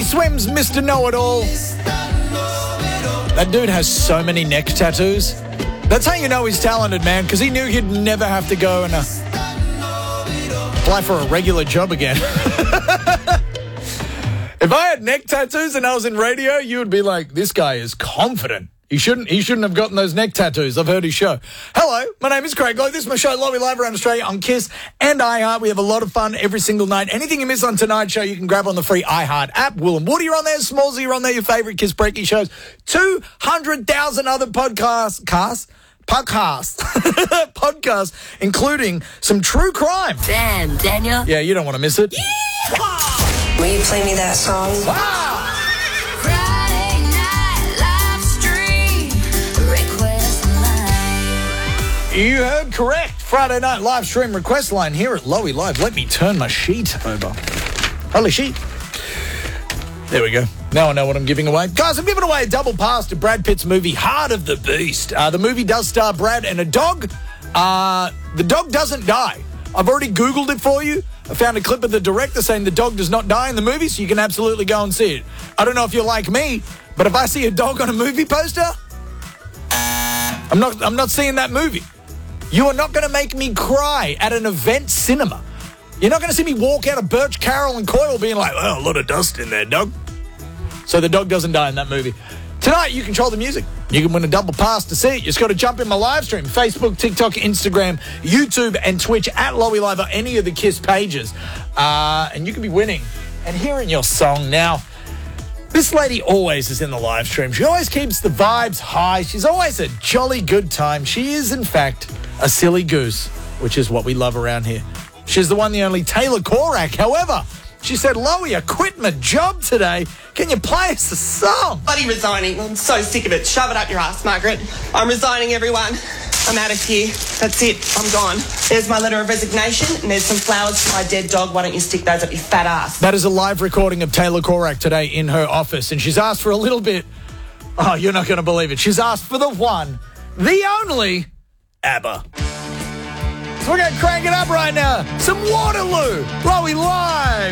Swims, Mr. Know-It-All. That dude has so many neck tattoos. That's how you know he's talented, man, because he knew he'd never have to go and apply for a regular job again. If I had neck tattoos and I was in radio, you would be like, this guy is confident. He shouldn't have gotten those neck tattoos. I've heard his show. Hello, my name is Craig Lowe. This is my show, Lowy Live around Australia on KISS and iHeart. We have a lot of fun every single night. Anything you miss on tonight's show, you can grab on the free iHeart app. Will and Woody are on there. Smallsy, you're on there. Your favourite KISS Breaky shows. 200,000 other podcasts, including some true crime. Damn, Daniel. Yeah, you don't want to miss it. Yeehaw! Will you play me that song? Wow! Friday night live stream request line. You heard correct. Friday night live stream request line here at Lowy Live. Let me turn my sheet over. Holy sheet. There we go. Now I know what I'm giving away. Guys, I'm giving away a double pass to Brad Pitt's movie, Heart of the Beast. The movie does star Brad and a dog. The dog doesn't die. I've already Googled it for you. I found a clip of the director saying the dog does not die in the movie, so you can absolutely go and see it. I don't know if you're like me, but if I see a dog on a movie poster, I'm not seeing that movie. You are not going to make me cry at an event cinema. You're not going to see me walk out of Birch, Carroll and Coyle being like, oh, a lot of dust in there, dog. So the dog doesn't die in that movie. Tonight, you control the music. You can win a double pass to see it. You just got to jump in my live stream. Facebook, TikTok, Instagram, YouTube, and Twitch at Lowy Live or any of the KISS pages. And you can be winning and hearing your song. Now, this lady always is in the live stream. She always keeps the vibes high. She's always a jolly good time. She is, in fact, a silly goose, which is what we love around here. She's the one, the only Taylor Korak. However, she said, Lowy, I quit my job today. Can you play us a song? Bloody resigning. I'm so sick of it. Shove it up your ass, Margaret. I'm resigning, everyone. I'm out of here. That's it. I'm gone. There's my letter of resignation, and there's some flowers for my dead dog. Why don't you stick those up your fat ass? That is a live recording of Taylor Korak today in her office, and she's asked for a little bit. Oh, you're not going to believe it. She's asked for the one, the only, ABBA. So we're going to crank it up right now. Some Waterloo. Lowy Live.